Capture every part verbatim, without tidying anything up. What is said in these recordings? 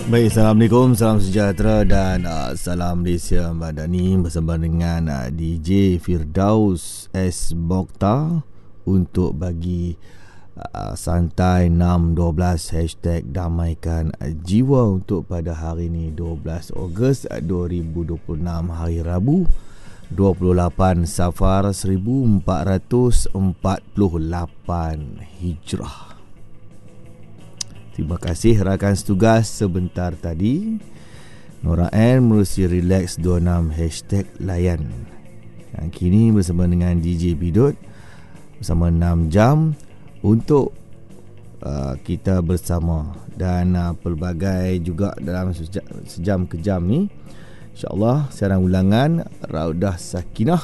Baik, Assalamualaikum, salam sejahtera dan uh, salam Malaysia Madani bersama dengan uh, D J Firdaus S. Bokta untuk bagi uh, santai enam dua belas hashtag damaikan uh, jiwa untuk pada hari ini dua belas Ogos dua ribu dua puluh enam, hari Rabu, dua puluh lapan Safar seribu empat ratus empat puluh lapan Hijrah. Terima kasih rakan setugas sebentar tadi. Nora N menerusi relax dua puluh enam hashtag layan. Yang kini bersama dengan D J Bidut bersama enam jam untuk uh, kita bersama dan uh, pelbagai juga dalam sejam, sejam ke jam ni. InsyaAllah siaran ulangan Raudah Sakinah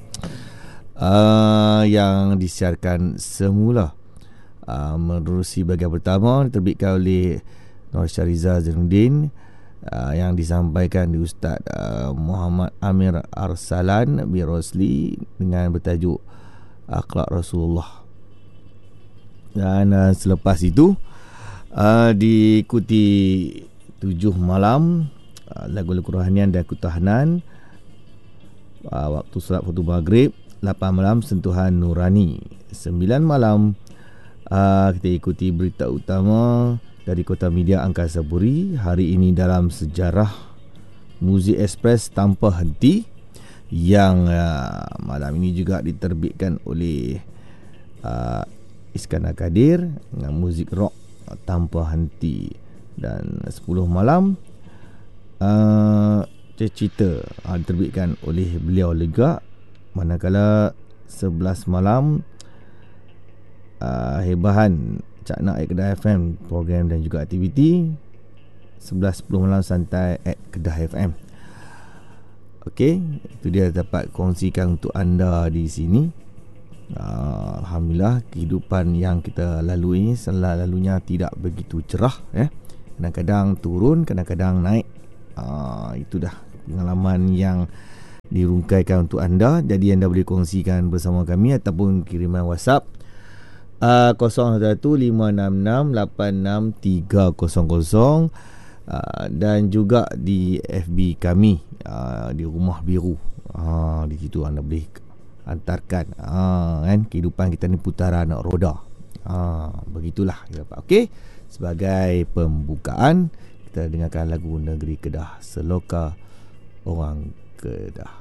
uh, yang disiarkan semula Uh, menerusi bahagian pertama diterbitkan oleh Nur Syariza Zainuddin, uh, yang disampaikan di Ustaz uh, Muhammad Amir Arsalan bin Rosli dengan bertajuk Akhlak Rasulullah. Dan uh, selepas itu uh, diikuti tujuh malam uh, lagu-lagu rohanian dan ketahanan, uh, waktu solat fardu maghrib, lapan malam sentuhan nurani, sembilan malam Uh, kita ikuti berita utama dari Kota Media Angkasa Puri hari ini dalam sejarah Muzik Express tanpa henti, yang uh, malam ini juga diterbitkan oleh uh, Iskandar Kadir dengan muzik rock tanpa henti. Dan sepuluh malam uh, cerita uh, diterbitkan oleh beliau juga, manakala sebelas malam Uh, hebahan Cak Nak at Kedah F M, program dan juga aktiviti. Sebelas sepuluh malam santai at Kedah F M. Okey, itu dia dapat kongsikan untuk anda di sini. uh, Alhamdulillah, kehidupan yang kita lalui selalunya tidak begitu cerah, eh. Kadang-kadang turun, kadang-kadang naik. uh, Itu dah pengalaman yang dirungkaikan untuk anda. Jadi anda boleh kongsikan bersama kami ataupun kiriman WhatsApp Uh, kosong satu lima enam enam lapan enam tiga kosong kosong, uh, dan juga di F B kami, uh, di Rumah Biru. Uh, di situ anda boleh hantarkan, uh, kan, kehidupan kita ni putaran roda. Uh, begitulah. Okey, sebagai pembukaan kita dengarkan lagu Negeri Kedah, Seloka Orang Kedah.